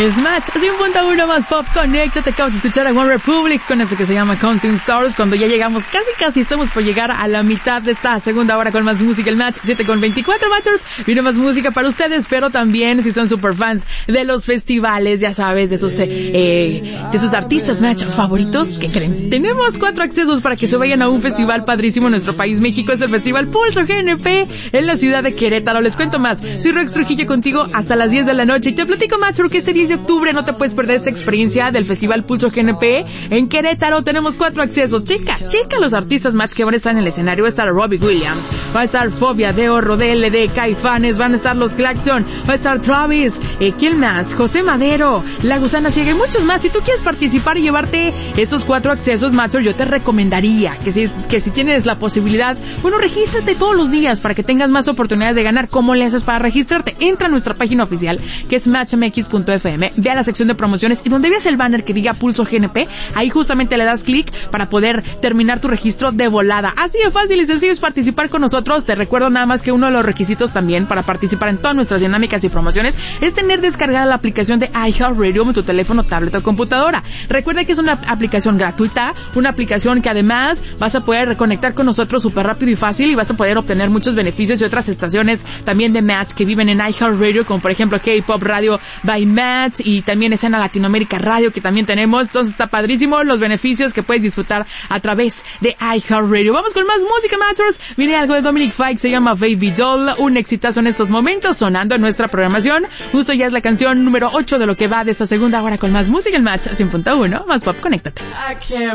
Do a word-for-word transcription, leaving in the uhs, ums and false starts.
Smash, cien punto uno más Pop Connect. Te acabas de escuchar a One Republic con eso que se llama Counting Stars. Cuando ya llegamos, casi casi estamos por llegar a la mitad de esta segunda hora con más música. El Match siete con veinticuatro Matchers. Viene más música para ustedes, pero también si son super fans de los festivales, ya sabes, de sus, eh, de sus artistas Match favoritos, ¿qué creen? Tenemos cuatro accesos para que se vayan a un festival padrísimo en nuestro país, México. Es el Festival Pulso G N P en la ciudad de Querétaro. Les cuento más. Soy Rex Trujillo contigo hasta las diez de la noche y te platico, Matcher, que este diez de octubre no te puedes perder esta experiencia del Festival Pulso G N P en Querétaro. Tenemos cuatro accesos. Checa, checa los artistas Match que van a estar en el escenario. Va a estar Robbie Williams, va a estar Fobia, Deo, Rodel, de Caifanes, van a estar los Claxon, va a estar Travis, eh, ¿quién más? José Madero, La Gusana Ciega y muchos más. Si tú quieres participar y llevarte esos cuatro accesos, Matcher, yo te recomendaría que si, que si tienes la posibilidad, bueno, regístrate todos los días para que tengas más oportunidades de ganar. ¿Cómo le haces para registrarte? Entra a nuestra página oficial, que es match m x punto f m, ve a la sección de promociones y donde veas el banner que diga Pulso G N P, ahí justamente le das clic para poder terminar tu registro de volada. Así de fácil y sencillo es participar con nosotros. Te recuerdo nada más que uno de los requisitos también para participar en todas nuestras dinámicas y promociones es tener descargada la aplicación de iHeartRadio en tu teléfono, tablet o computadora. Recuerda que es una aplicación gratuita, una aplicación que además vas a poder reconectar con nosotros súper rápido y fácil y vas a poder obtener muchos beneficios y otras estaciones también de Match que viven en iHeartRadio, como por ejemplo K-Pop Radio by Match y también Escena Latinoamérica Radio que también tenemos. Entonces está padrísimo los beneficios que puedes disfrutar a través de iHeartRadio. Vamos con más música, Matchers. Viene algo de Dominic Fike, se llama Baby Doll, un exitazo en estos momentos sonando en nuestra programación. Justo ya es la canción número ocho de lo que va de esta segunda hora con más música. El Match cien punto uno más Pop, conéctate.